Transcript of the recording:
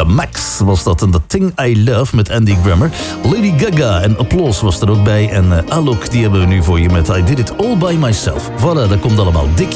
The Max was dat. En The Thing I Love met Andy Grammer. Lady Gaga en Applause was er ook bij. En Alok, die hebben we nu voor je met I Did It All By Myself. Voilà, dat komt allemaal dik